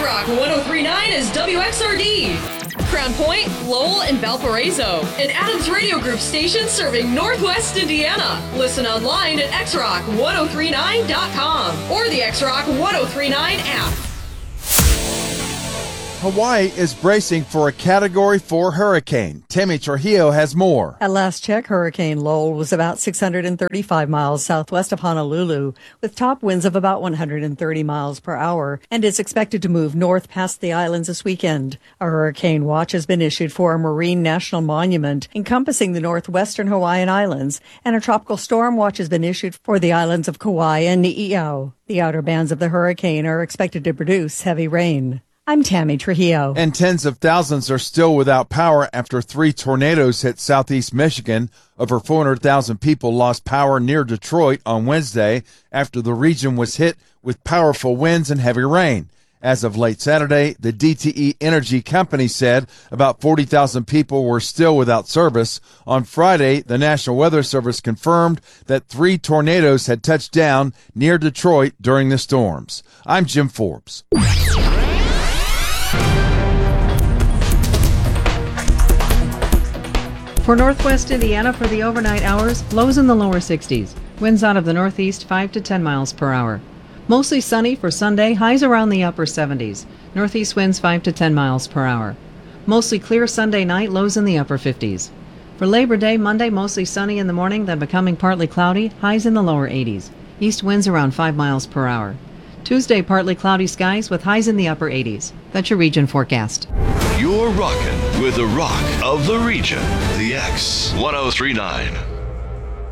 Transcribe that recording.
X-Rock 1039 is WXRD. Crown Point, Lowell, and Valparaiso. An Adams Radio Group station serving Northwest Indiana. Listen online at xrock1039.com or the X-Rock 1039 app. Hawaii is bracing for a Category 4 hurricane. Tammy Trujillo has more. At last check, Hurricane Lowell was about 635 miles southwest of Honolulu, with top winds of about 130 miles per hour, and is expected to move north past the islands this weekend. A hurricane watch has been issued for a marine national monument encompassing the northwestern Hawaiian Islands, and a tropical storm watch has been issued for the islands of Kauai and Ni'ihau. The outer bands of the hurricane are expected to produce heavy rain. I'm Tammy Trujillo. And tens of thousands are still without power after 3 tornadoes hit southeast Michigan. Over 400,000 people lost power near Detroit on Wednesday after the region was hit with powerful winds and heavy rain. As of late Saturday, the DTE Energy Company said about 40,000 people were still without service. On Friday, the National Weather Service confirmed that 3 tornadoes had touched down near Detroit during the storms. I'm Jim Forbes. For northwest Indiana for the overnight hours, lows in the lower 60s. Winds out of the northeast 5 to 10 miles per hour. Mostly sunny for Sunday, highs around the upper 70s. Northeast winds 5 to 10 miles per hour. Mostly clear Sunday night, lows in the upper 50s. For Labor Day, Monday, mostly sunny in the morning, then becoming partly cloudy, highs in the lower 80s. East winds around 5 miles per hour. Tuesday, partly cloudy skies with highs in the upper 80s. That's your region forecast. You're rocking with the rock of the region, the X 1039.